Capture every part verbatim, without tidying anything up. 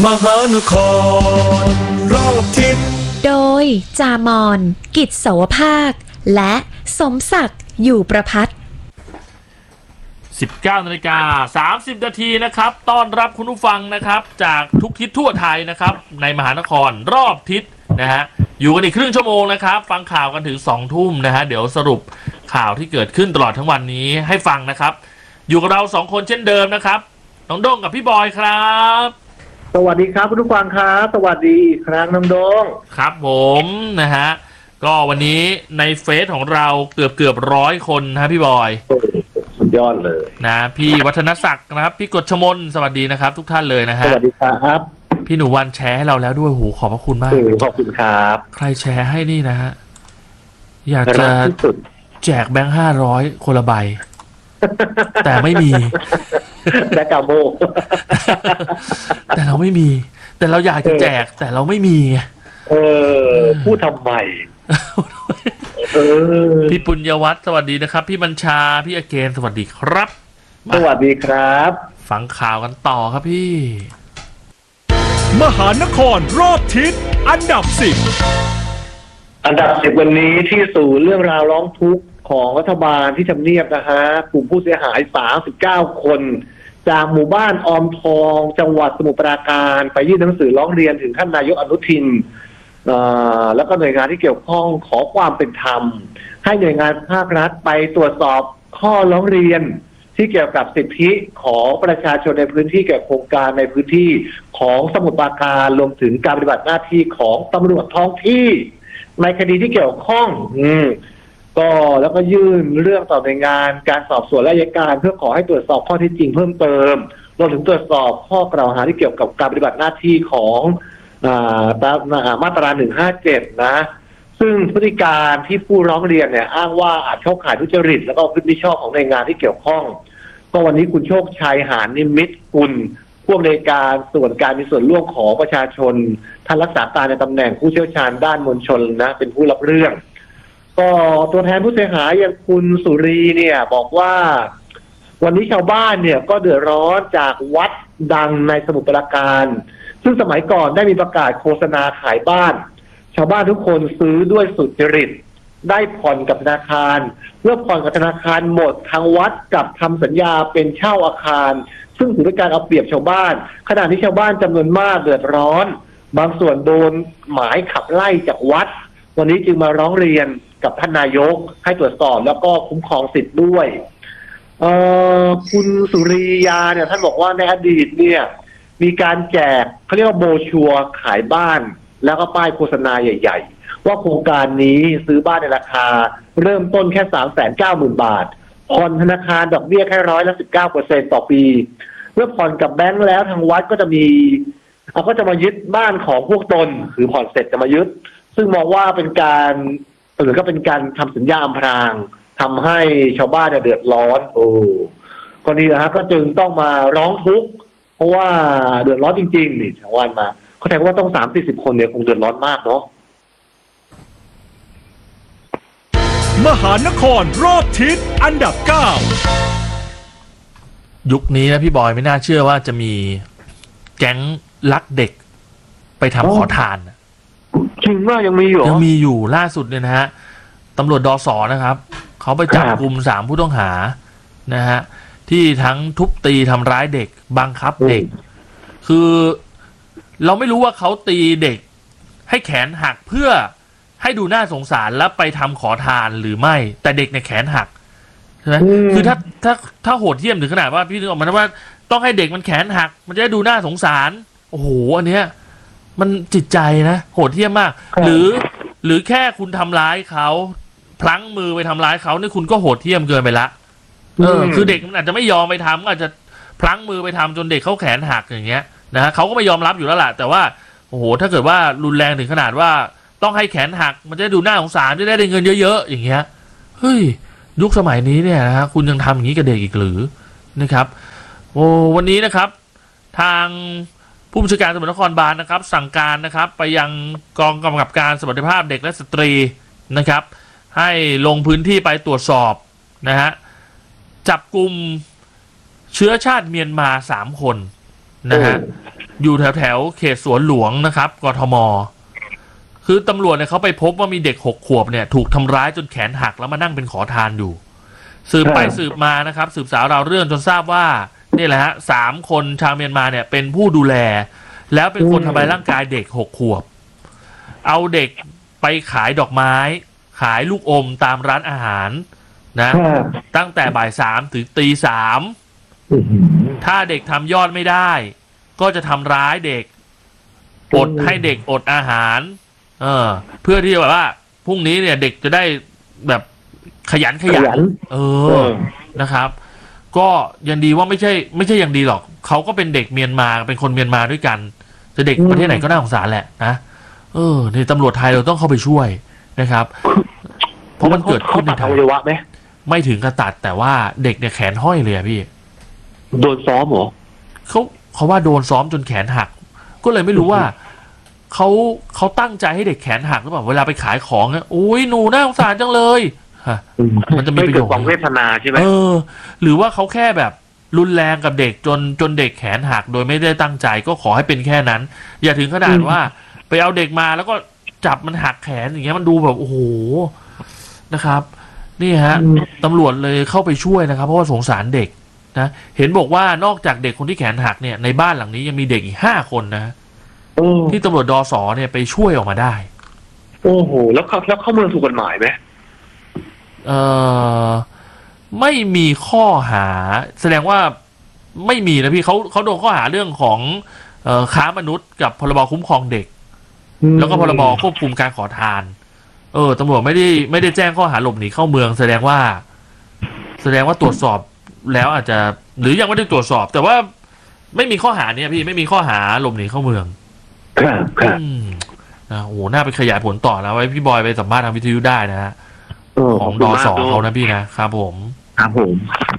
มหานครรอบทิศโดยจามอนกิจโสภาคและสมศักดิ์อยู่ประภัตสิบเก้านาฬิกาสามสิบนาทีนะครับต้อนรับคุณผู้ฟังนะครับจากทุกทิศทั่วไทยนะครับในมหานครรอบทิศนะฮะอยู่กันอีกครึ่งชั่วโมงนะครับฟังข่าวกันถึงสองทุ่มนะฮะเดี๋ยวสรุปข่าวที่เกิดขึ้นตลอดทั้งวันนี้ให้ฟังนะครับอยู่กับเราสองคนเช่นเดิมนะครับน้องโด้งกับพี่บอยครับสวัสดีครับคุณผู้ฟังครับสวัสดีอีกครั้งน้องโด้งครับผมนะฮะก็วันนี้ในเฟซของเราเกือบเกือบร้อยคนนะพี่บอยสุดยอดเลยนะพี่วัฒนศักดิ์นะครับพี่กฤษมนสวัสดีนะครับทุกท่านเลยนะฮะสวัสดีครับพี่หนูวันแชร์ให้เราแล้วด้วยโหขอบพระคุณมากขอบคุณครับใครแชร์ให้นี่นะฮะอยากจะแจกแบงค์ห้าร้อยคนละใบแต่ไม่มีแบงค์กาโมแต่เราไม่มีแต่เราอยากจะแจกแต่เราไม่มีเออพูดทำไมเออพี่ปุญญวัฒน์สวัสดีนะครับพี่บัญชาพี่อเกนสวัสดีครับสวัสดีครับฟังข่าวกันต่อครับพี่มหานครรอบทิศอันดับสิบอันดับสิบวันนี้ที่ศูนย์เรื่องราวร้องทุกข์ของรัฐบาลที่ทำเนียบนะฮะกลุ่มผู้เสียหายสามสิบเก้าคนจากหมู่บ้านออมทองจังหวัดสมุทรปราการไปยื่นหนังสือร้องเรียนถึงท่านนายกอนุทินแล้วก็หน่วยงานที่เกี่ยวข้องขอความเป็นธรรมให้หน่วยงานภาครัฐไปตรวจสอบข้อร้องเรียนที่เกี่ยวกับสิทธิของประชาชนในพื้นที่เกี่ยวกับโครงการในพื้นที่ของสมุทรปราการรวมถึงการปฏิบัติหน้าที่ของตำรวจท้องที่ในคดีที่เกี่ยวข้องอืมก็แล้วก็ยื่นเรื่องต่อหน่วยงานการสอบสวนและอัยการเพื่อขอให้ตรวจสอบข้อเท็จจริงเพิ่มเติมรวมถึงตรวจสอบข้อกล่าวหาที่เกี่ยวกับการปฏิบัติหน้าที่ของมาตราหนึ่งห้าเจ็ดนะซึ่งพฤติการที่ผู้ร้องเรียนเนี่ยอ้างว่าอาจเข้าข่ายทุจริตแล้วก็พฤติชอบของหน่วยงานที่เกี่ยวข้องก็วันนี้คุณโชคชัยหาญนิมิตรกุลผู้อำนวยการส่วนการมีส่วนร่วมของประชาชนท่านรักษาการในตำแหน่งผู้เชี่ยวชาญด้านมวลชนนะเป็นผู้รับเรื่องก็ตัวแทนผู้เสียหายอย่างคุณสุรีเนี่ยบอกว่าวันนี้ชาวบ้านเนี่ยก็เดือดร้อนจากวัดดังในสมุทรปราการซึ่งสมัยก่อนได้มีประกาศโฆษณาขายบ้านชาวบ้านทุกคนซื้อด้วยสุจริตได้ผ่อนกับธนาคารเมื่อผ่อนกับธนาคารหมดทางวัดกับทำสัญญาเป็นเช่าอาคารซึ่งถือเป็นการเอาเปรียบชาวบ้านขณะที่ชาวบ้านจำนวนมากเดือดร้อนบางส่วนโดนหมายขับไล่จากวัดวันนี้จึงมาร้องเรียนกับท่านนายกให้ตรวจสอบแล้วก็คุ้มครองสิทธิ์ด้วยเอ่อคุณสุริยาเนี่ยท่านบอกว่าในอดีตเนี่ยมีการแจกเขาเรียกว่าโบชัวร์ขายบ้านแล้วก็ป้ายโฆษณาใหญ่ๆว่าโครงการนี้ซื้อบ้านในราคาเริ่มต้นแค่ สามแสนเก้าหมื่น บาทผ่อนธนาคารดอกเบี้ยแค่ร้อยละสิบเก้าเปอร์เซ็นต์ต่อปีเมื่อผ่อนกับแบงค์แล้วทางวัดก็จะมีก็จะมายึดบ้านของพวกตนคือผ่อนเสร็จจะมายึดซึ่งมองว่าเป็นการหรือก็เป็นการทำสัญญาอำพรางทำให้ชาวบ้านเดือดร้อนโอ้ก็นี่นะฮะก็จึงต้องมาร้องทุกข์เพราะว่าเดือดร้อนจริงๆนี่ชาวบ้านมาเขาแทนว่าต้องสามสี่สิบคนเนี่ยคงเดือดร้อนมากเนาะมหานครรอบทิศอันดับเก้ายุคนี้นะพี่บอยไม่น่าเชื่อว่าจะมีแก๊งลักเด็กไปทำขอทานจริงว่ายังมีอยู่ยังมีอยู่ล่าสุดเนี่ยนะฮะตำรวจดส.นะครับเขาไปจับกลุ่มสามผู้ต้องหานะฮะที่ทั้งทุบตีทำร้ายเด็กบังคับเด็กคือเราไม่รู้ว่าเขาตีเด็กให้แขนหักเพื่อให้ดูน่าสงสารแล้วไปทำขอทานหรือไม่แต่เด็กเนี่ยแขนหักใช่ไหมคือถ้าถ้าถ้าโหดเหี้ยมถึงขนาดว่าพี่นึกออกมาว่าต้องให้เด็กมันแขนหักมันจะได้ดูน่าสงสารโอ้โหอันเนี้ยมันจิตใจนะโหดเหี้ยมมากหรือหรือแค่คุณทำร้ายเขาพลั้งมือไปทำร้ายเขาเนี่ยคุณก็โหดเหี้ยมเกินไปละเออคือเด็กมันอาจจะไม่ยอมไปทำอาจจะพลั้งมือไปทำจนเด็กเขาแขนหักอย่างเงี้ยนะฮะเขาก็ไม่ยอมรับอยู่แล้วแหละแต่ว่าโอ้โหถ้าเกิดว่ารุนแรงถึงขนาดว่าต้องให้แขนหักมันจะได้ดูน่าสงสารจะได้เงินเยอะๆอย่างเงี้ยเฮ้ยยุคสมัยนี้เนี่ยนะฮะคุณยังทำอย่างนี้กับเด็กอีกหรือนะครับโอ้วันนี้นะครับทางผู้บัญชาการตำรวจนครบาลนะครับสั่งการนะครับไปยังกองกำกับการสวัสดิภาพเด็กและสตรีนะครับให้ลงพื้นที่ไปตรวจสอบนะฮะจับกลุ่มเชื้อชาติเมียนมาสามคนนะฮะอยู่แถวแถวเขตสวนหลวงนะครับกทมคือตำรวจเนี่ยเขาไปพบว่ามีเด็กหกขวบเนี่ยถูกทำร้ายจนแขนหักแล้วมานั่งเป็นขอทานอยู่สืบไปสืบมานะครับสืบสาวราวเรื่องจนทราบว่านี่แหละฮะสามคนชาวเมียนมาเนี่ยเป็นผู้ดูแลแล้วเป็นคนทำลายร่างกายเด็กหกขวบเอาเด็กไปขายดอกไม้ขายลูกอมตามร้านอาหารนะตั้งแต่บ่ายสามถึงตีสามถ้าเด็กทำยอดไม่ได้ก็จะทำร้ายเด็กอดให้เด็กอดอาหารเออเพื่อที่แบบว่าพรุ่งนี้เนี่ยเด็กจะได้แบบขยันขยันเออนะครับก็ยังดีว่าไม่ใช่ไม่ใช่ยังดีหรอกเขาก็เป็นเด็กเมียนมาเป็นคนเมียนมาด้วยกันจะเด็กประเทศไหนก็น่าสงสารแหละนะเออในตำรวจไทยเราต้องเข้าไปช่วยนะครับเพราะมันเกิดขึ้นในไทยไหมไม่ถึงกระตัดแต่ว่าเด็กเนี่ยแขนห้อยเลยอะพี่โดนซ้อมเหรอเขาเขาว่าโดนซ้อมจนแขนหักก็เลยไม่รู้ว่าเขาเขาตั้งใจให้เด็กแขนหักหรือเปล่าเวลาไปขายของเนี่ยโอ้ยหนูน่าสงสารจังเลยฮะมันจะมีประโยชน์ความเวทนาใช่ไหมเออหรือว่าเขาแค่แบบรุนแรงกับเด็กจนจนเด็กแขนหักโดยไม่ได้ตั้งใจก็ขอให้เป็นแค่นั้นอย่าถึงขนาดว่าไปเอาเด็กมาแล้วก็จับมันหักแขนอย่างเงี้ยมันดูแบบโอ้โหนะครับนี่ฮะตำรวจเลยเข้าไปช่วยนะครับเพราะว่าสงสารเด็กนะเห็นบอกว่านอกจากเด็กคนที่แขนหักเนี่ยในบ้านหลังนี้ยังมีเด็กอีกห้าคนนะที่ตำรวจดส.เนี่ยไปช่วยออกมาได้โอ้โหแล้วเขาแล้วเข้าเมืองถูกกฎหมายไหมเออไม่มีข้อหาแสดงว่าไม่มีนะพี่เขาเขาโดนข้อหาเรื่องของเอ่อค้ามนุษย์กับพรบคุ้มครองเด็กแล้วก็พรบควบคุมการขอทานเออตำรวจไม่ได้ไม่ได้แจ้งข้อหาหลบหนีเข้าเมืองแสดงว่าแสดงว่าตรวจสอบแล้วอาจจะหรือยังไม่ได้ตรวจสอบแต่ว่าไม่มีข้อหาเนี่ยพี่ไม่มีข้อหาหลบหนีเข้าเมืองครับครับนะโอ้โหน่าไปขยายผลต่อแล้วไว้พี่บอยไปสัมภาษณ์ทางวิทยุได้นะฮะของดส.เขานะพี่นะครับผมครับผม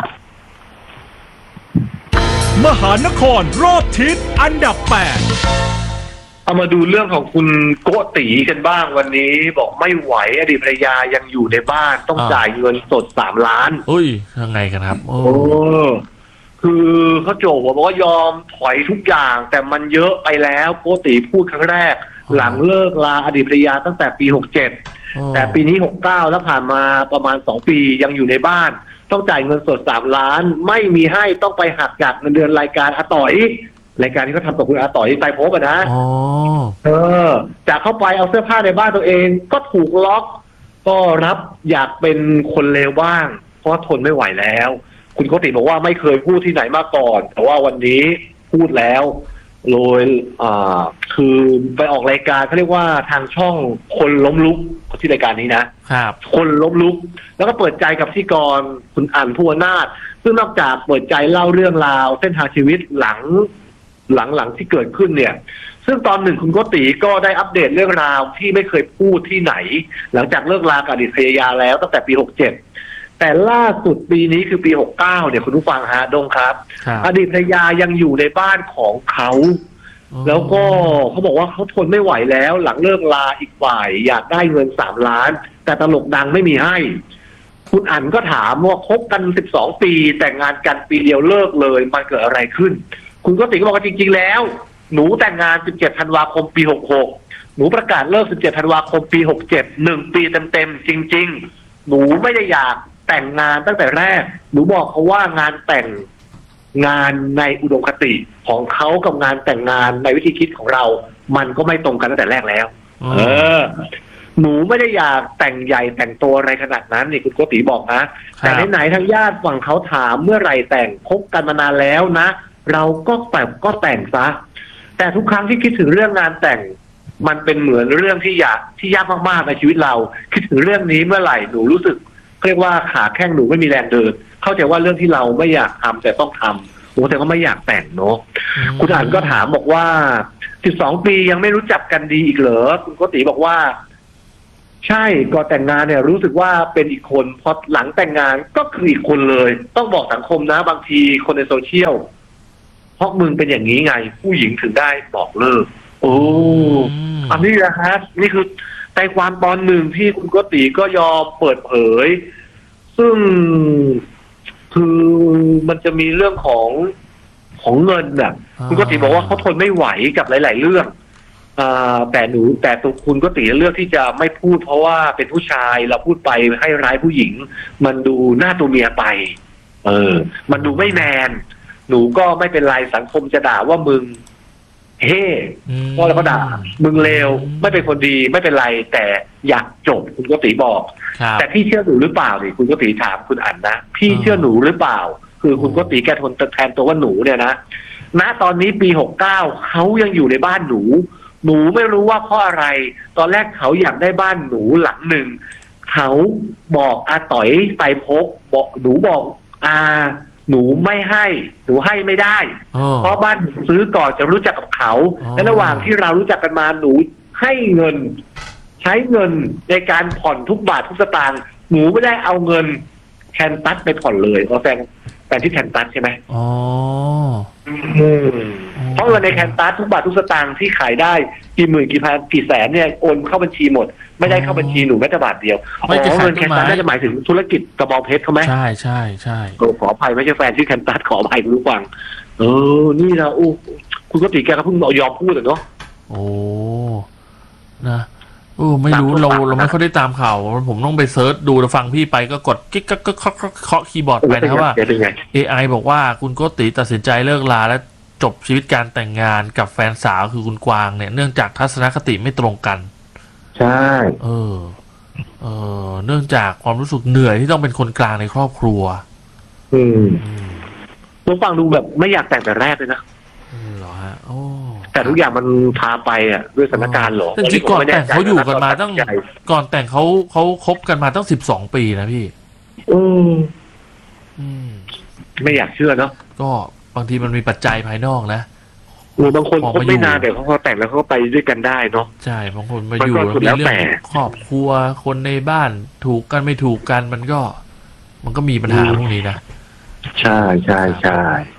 มหานครรอบทิศอันดับแปดเอามาดูเรื่องของคุณโกติกันบ้างวันนี้บอกไม่ไหวอดีตภรรยายังอยู่ในบ้านต้องจ่ายเงินสดสามล้านเฮ้ยยังไงกันครับโอ้คือเขาโจบอกว่ายอมถอยทุกอย่างแต่มันเยอะไปแล้วโกติพูดครั้งแรกหลังเลิกลาอดีตภรรยาตั้งแต่ปีหกเจ็ดแต่ปีนี้หกเก้าแล้วผ่านมาประมาณสองปียังอยู่ในบ้านต้องจ่ายเงินสดสามล้านไม่มีให้ต้องไปหักจากเงินเดือนรายการอาต่อยรายการที่เขาทำกับคุณอาต่อยไตรภพนะเออจากเข้าไปเอาเสื้อผ้าในบ้านตัวเองก็ถูกล็อกก็รับอยากเป็นคนเลวบ้างเพราะทนไม่ไหวแล้วคุณโกติบอกว่าไม่เคยพูดที่ไหนมาก่อนแต่ว่าวันนี้พูดแล้วโดยอ่าคือไปออกรายการเขาเรียกว่าทางช่องคนล้มลุกที่รายการนี้นะครับคนล้มลุกแล้วก็เปิดใจกับพิธีกรคุณอั๋นภูวนาถซึ่งนอกจากเปิดใจเล่าเรื่องราวเส้นทางชีวิตหลังหลังๆที่เกิดขึ้นเนี่ยซึ่งตอนหนึ่งคุณโกติก็ได้อัปเดตเรื่องราวที่ไม่เคยพูดที่ไหนหลังจากเลิกลากับอดีตภรรยาแล้วตั้งแต่ปีหกเจ็ดแต่ล่าสุดปีนี้คือปีหกเก้าเนี่ยคุณผู้ฟังฮะดงครับอดีตภรรยายังอยู่ในบ้านของเขาแล้วก็เขาบอกว่าเขาทนไม่ไหวแล้วหลังเลิกลาอีกฝ่ายอยากได้เงินสามล้านแต่ตลกดังไม่มีให้คุณอั๋นก็ถามว่าคบกันสิบสองปีแต่งงานกันปีเดียวเลิกเลยมันเกิดอะไรขึ้นคุณก็ติก็บอกว่าจริงๆแล้วหนูแต่งงานสิบเจ็ดธันวาคมปีหกหกหนูประกาศเลิกสิบเจ็ดธันวาคมปีหกเจ็ด หนึ่งปีเต็มๆจริงๆหนูไม่ได้อยากแต่งงานตั้งแต่แรกหนูบอกเขาว่างานแต่งงานในอุดมคติของเขากับงานแต่งงานในวิธีคิดของเรามันก็ไม่ตรงกันตั้งแต่แรกแล้วเออหนูไม่ได้อยากแต่งใหญ่แต่งตัวอะไรขนาดนั้นนี่คุณโกติบอกนะแต่ไหนๆทางญาติฝั่งเขาถามเมื่อไหร่แต่งคบกันมานานแล้วนะเราก็แต่งก็แต่งซะแต่ทุกครั้งที่คิดถึงเรื่องงานแต่งมันเป็นเหมือนเรื่องที่ยากที่ยากมากๆในชีวิตเราคิดถึงเรื่องนี้เมื่อไหร่หนูรู้สึกเรียกว่าขาแข้งหนูไม่มีแรงเดินเข้าใจว่าเรื่องที่เราไม่อยากทำแต่ต้องทำโอ้แต่ก็ไม่อยากแต่งเนาะคุณอั๋นก็ถามบอกว่าสิบสองปียังไม่รู้จักกันดีอีกเหรอคุณโกติบอกว่าใช่ก่อนแต่งงานเนี่ยรู้สึกว่าเป็นอีกคนพอหลังแต่งงานก็คืออีกคนเลยต้องบอกสังคมนะบางทีคนในโซเชียลเพราะมึงเป็นอย่างนี้ไงผู้หญิงถึงได้บอกเลิกโอ้อันนี้นะฮะนี่คือใจความตอนหนึ่งที่คุณโกติก็ยอมเปิดเผยซึ่งคือมันจะมีเรื่องของขของเงินน่ะอ่าคุณโกติบอกว่าเขาทนไม่ไหวกับหลาย ๆ เรื่องอ่าแต่หนูแต่ตัวคุณโกติเลือกที่จะไม่พูดเพราะว่าเป็นผู้ชายเราพูดไปให้ร้ายผู้หญิง มันดูหน้าตัวเมียไป เออ มันดูไม่แมน หนูก็ไม่เป็นไรสังคมจะด่าว่ามึงเฮ้อืมเพราะเราก็ด่ามึงเลวไม่เป็นคนดีไม่เป็นไร แต่อยากจบคุณโกติบอกครับแต่พี่เชื่อหนูหรือเปล่าดิคุณโกติถามคุณอั๋นนะพี่เชื่อหนูหรือเปล่า คือคุณโกติแกทนแทนตัวว่าหนูเนี่ยนะณตอนนี้ปีหกเก้าเขายังอยู่ในบ้านหนู หนูไม่รู้ว่าเพราะอะไร ตอนแรกเขาอยากได้บ้านหนูหลังหนึ่งเขาบอกอาต่อยไปพกบอกหนูบอกอาหนูไม่ให้หนูให้ไม่ได้อ๋อเพราะบ้านหนูซื้อก่อนจะรู้จักกับเขาอ๋อและระหว่างที่เรารู้จักกันมาหนูให้เงิน ใช้เงินในการผ่อนทุกบาททุกสตางค์หนูไม่ได้เอาเงินแคนตัสไปผ่อนเลยเพราะแฟนแฟนที่แคนตัสใช่ไหมอ๋ออืมเพราะเงินในแคนตัสทุกบาททุกสตางค์ที่ขายได้กี่หมื่นกี่พันกี่แสนเนี่ยโอนเข้าบัญชีหมด ไม่ได้เข้าบัญชีหนูแม้แต่บาทเดียวอ๋ไม่อจะขายเงินแคนตัสต้นไม้น่าจะหมายถึงธุรกิจกระบองเพชรเขาไหมใช่ใช่ใช่โอ้ขออภัยไม่ใช่แฟนที่แคนตัสขออภัยคุณผู้ฟังเออนี่นะโอ้คุณก็ติแกก็เพิ่งยอมพูดอะเนาะโอ้นะโอ้ไม่รู้เราเราไม่ค่อยได้ตามข่าวผมต้องไปเซิร์ชดูแล้วฟังพี่ไปก็กดกิ๊กก็ก็เคาะคีย์บอร์ดไปนะครับว่าเป็นไงเอ ไอ บอกว่าคุณโกติตัดสินใจเลิกลาและจบชีวิตการแต่งงานกับแฟนสาวคือคุณกวางเนี่ยเนื่องจากทัศนคติไม่ตรงกันใช่เออ เออ เนื่องจากความรู้สึกเหนื่อยที่ต้องเป็นคนกลางในครอบครัวอืมอืมคุณฟังดูแบบไม่อยากแต่งแต่แรกเลยนะอืมเหรอฮะโอ้แต่ทุกอย่างมันพาไปอ่ะด้วยสถานการณ์เหรอแต่จริงๆก่อนแต่งเขาอยู่กันมาตั้งใจก่อนแต่งเขาเขาคบกันมาตั้งสิบสองปีนะพี่อืมอืมไม่อยากเชื่อเนาะก็บางทีมันมีปัจจัยภายนอกนะหรือบางคนออกคบมาอยู่ไม่นานแต่เขาพอแต่งแล้วเขาก็ไปด้วยกันได้เนาะใช่บางคนมามันอยู่ก็แล้วสุดมีแล้วเรื่อแต่งครอบครัวคนในบ้านถูกกันไม่ถูกกันมันก็ มันก็มีปัญหาพวกนี้นะใช่ใช่ใช่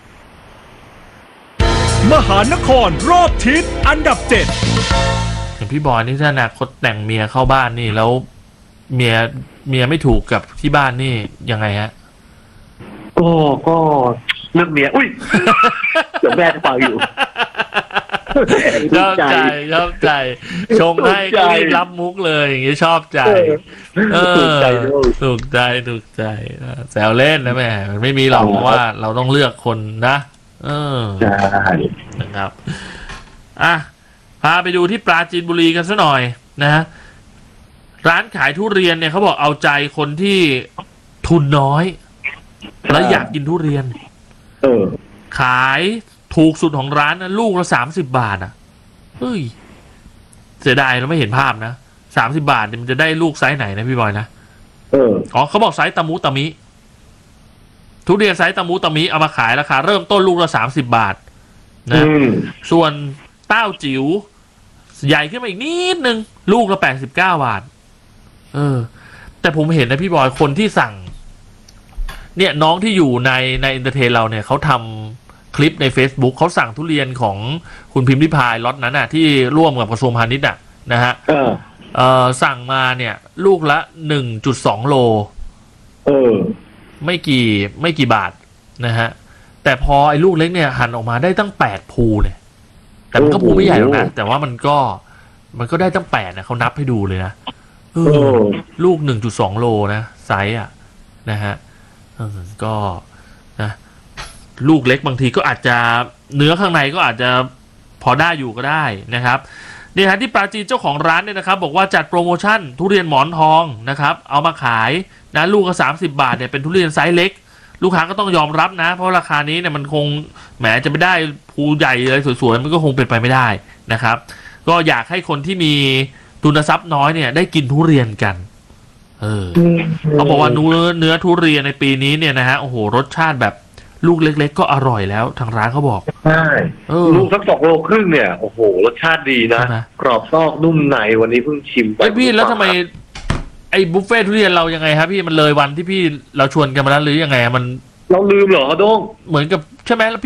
มหานครรอบทิศอันดับเจ็ดอย่างพี่บอยนี่ถ้าอนาคตแต่งเมียเข้าบ้านนี่แล้วเมียเมียไม่ถูกกับที่บ้านนี่ยังไงฮะก็ก็เรื่องเมียอุ้ย เดี๋ยวแม่จะฟังอยู่ชอบใจชอบใจ ชงให้ก็รีบรับมุกเลยอย่างนี้ชอบใจ เอถูกอใจด้วยถูกใจถูกใจเออแซวเล่นนะแม่มันไม่มีหรอกเพราะว่าเราต้องเลือกคนนะ เออใช่นะครับอ่ะพาไปดูที่ปราจีนบุรีกันซะหน่อยนะฮะร้านขายทุเรียนเนี่ยเขาบอกเอาใจคนที่ทุนน้อย แล้วอยากกินทุเรียนเออขายถูกสุดของร้านนะลูกละสามสิบบาทอ่ะเฮ้ยเสียดายเราไม่เห็นภาพนะสามสิบาทเนี่ยมันจะได้ลูกไซส์ไหนนะพี่บอยนะเอออ๋อเขาบอกไซส์ตะมุตะมิทุเรียนไซส์ตะมุตะมิเอามาขายราคาเริ่มต้นลูกละสามสิบบาทนะอืมส่วนเต้าจิ๋วใหญ่ขึ้นมาอีกนิดนึงลูกละแปดสิบเก้าบาทเออ แต่ผมเห็นนะพี่บอยคนที่สั่ง เนี่ยน้องที่อยู่ในในอินเตอร์เทนเราเนี่ยเขาทำคลิปใน Facebook เขาสั่งทุเรียนของคุณพิมพ์ริพายล็อตนั้นน่ะที่ร่วมกับกระทรวงพาณิชย์อ่ะนะฮะเออเออสั่งมาเนี่ย ลูกละหนึ่งจุดสองโลเออไม่กี่ไม่กี่บาทนะฮะแต่พอไอ้ลูกเล็กเนี่ยหั่นออกมาได้ตั้งแปดภูเนี่ยแต่มันก็ภูไม่ใหญ่หรอกนะแต่ว่ามันก็มันก็ได้ตั้งแปดนะเขานับให้ดูเลยนะเอเอออลูกหนึ่งจุดสองโลนะไซส์อ่ะนะฮะเออก็นะลูกเล็กบางทีก็อาจจะเนื้อข้างในก็อาจจะพอได้อยู่ก็ได้นะครับนี่ฮะที่ปราจีนเจ้าของร้านเนี่ยนะครับบอกว่าจัดโปรโมชั่นทุเรียนหมอนทองนะครับเอามาขายนะลูกละสามสิบบาทเนี่ยเป็นทุเรียนไซส์เล็กลูกค้าก็ต้องยอมรับนะเพราะราคานี้เนี่ยมันคงแหมจะไม่ได้ภูใหญ่อะไรสวยๆมันก็คงเป็นไปไม่ได้นะครับก็อยากให้คนที่มีทุนทรัพย์น้อยเนี่ยได้กินทุเรียนกันเออเขาบอกว่าเนื้อเนื้อทุเรียนในปีนี้เนี่ยนะฮะโอ้โหรสชาติแบบลูกเล็กๆก็อร่อยแล้วทางร้านเขาบอกใช่เออลูกสักสองโลครึ่งเนี่ย โอ้โห รสชาติดีนะใช่ไหมกรอบนอกนุ่มในวันนี้เพิ่งชิมไปไอ้ยพี่แล้วทำไมไอ้บุฟเฟ่ทุเรียนเรายังไงครับพี่มันเลยวันที่พี่เราชวนกันมาแล้วหรือยังไงอะมันเราลืมเหรอโด้งเหมือนกับใช่ไหมแล้ว